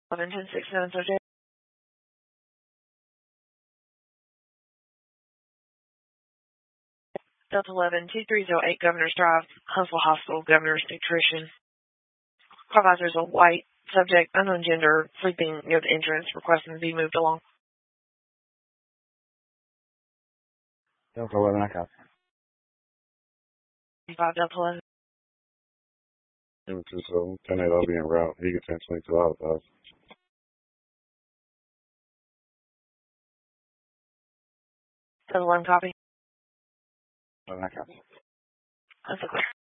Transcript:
11-10-6-7 Sergeant. Delta 11-2308 Governor's Drive, Huntsville Hospital, Governor's Nutrition. Supervisor is a white subject, unknown gender, sleeping near the entrance, requesting to be moved along. Delta 11, I copy. 5 Delta 11. 727, 10-8, I'll be en route. He gets 10-22 out of us. Delta 11 copy. 11, I copy. That's clear.